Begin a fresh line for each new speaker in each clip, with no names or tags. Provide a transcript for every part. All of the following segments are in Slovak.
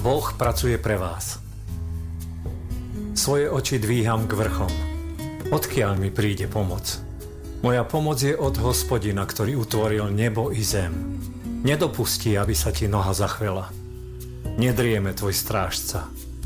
Boh pracuje pre vás. Svoje oči dvíham k vrchom. Odkiaľ mi príde pomoc? Moja pomoc je od Hospodina, ktorý utvoril nebo i zem. Nedopustí, aby sa ti noha zachvela. Nedrieme tvoj strážca.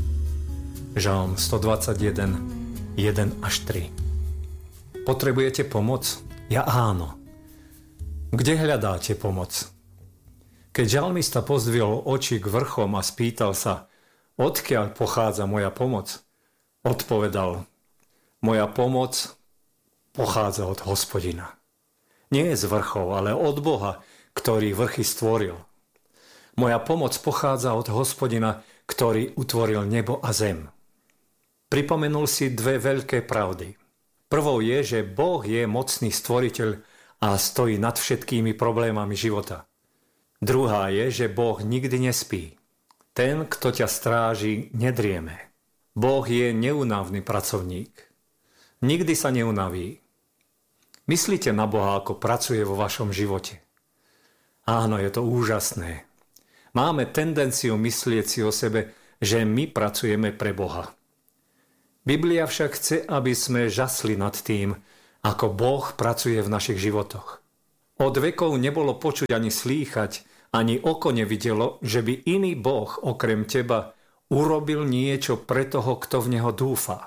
Žalm 121, 1 až 3. Potrebujete pomoc? Ja áno. Kde hľadáte pomoc? Keď žalmista pozdvihol oči k vrchom a spýtal sa, odkiaľ pochádza moja pomoc, odpovedal, moja pomoc pochádza od Hospodina. Nie z vrchov, ale od Boha, ktorý vrchy stvoril. Moja pomoc pochádza od Hospodina, ktorý utvoril nebo a zem. Pripomenul si dve veľké pravdy. Prvou je, že Boh je mocný stvoriteľ a stojí nad všetkými problémami života. Druhá je, že Boh nikdy nespí. Ten, kto ťa stráži, nedrieme. Boh je neúnavný pracovník. Nikdy sa neunaví. Myslíte na Boha, ako pracuje vo vašom živote. Áno, je to úžasné. Máme tendenciu myslieť si o sebe, že my pracujeme pre Boha. Biblia však chce, aby sme žasli nad tým, ako Boh pracuje v našich životoch. Od vekov nebolo počuť ani slýchať, ani oko nevidelo, že by iný Boh okrem teba urobil niečo pre toho, kto v neho dúfa.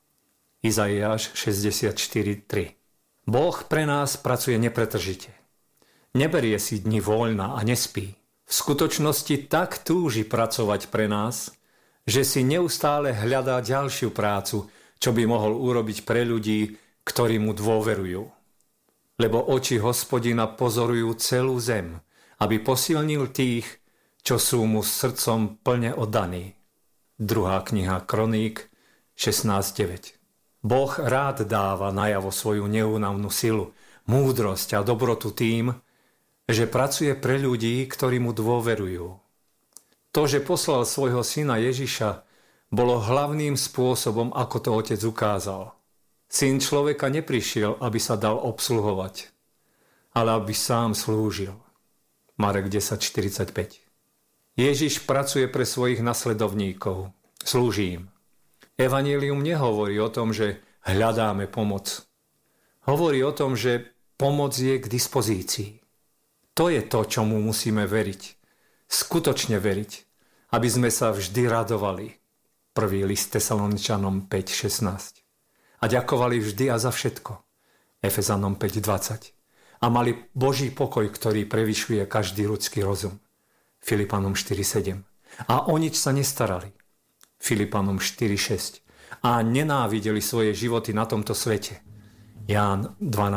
Izaiáš 64.3. Boh pre nás pracuje nepretržite. Neberie si dni voľna a nespí. V skutočnosti tak túži pracovať pre nás, že si neustále hľadá ďalšiu prácu, čo by mohol urobiť pre ľudí, ktorí mu dôverujú. Lebo oči Hospodina pozorujú celú zem, aby posilnil tých, čo sú mu srdcom plne oddaní. 2. kniha Kroník 16.9. Boh rád dáva najavo svoju neúnavnú silu, múdrosť a dobrotu tým, že pracuje pre ľudí, ktorí mu dôverujú. To, že poslal svojho syna Ježiša, bolo hlavným spôsobom, ako to otec ukázal. Syn človeka neprišiel, aby sa dal obsluhovať, ale aby sám slúžil. Marek 10.45. Ježiš pracuje pre svojich nasledovníkov. Slúži im. Evanjelium nehovorí o tom, že hľadáme pomoc. Hovorí o tom, že pomoc je k dispozícii. To je to, čomu musíme veriť. Skutočne veriť, aby sme sa vždy radovali. 1. list Tesaloničanom 5.16. A ďakovali vždy a za všetko. Efezanom 5.20. A mali Boží pokoj, ktorý prevyšuje každý ľudský rozum. Filipanom 4.7. A o nič sa nestarali. Filipanom 4.6. A nenávideli svoje životy na tomto svete. Ján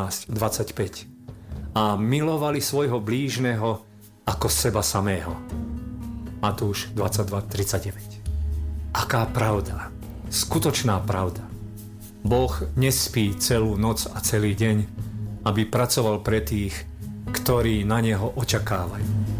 12.25. A milovali svojho blížneho ako seba samého. Matúš 22.39. Aká pravda, skutočná pravda. Boh nespí celú noc a celý deň, aby pracoval pre tých, ktorí na neho očakávajú.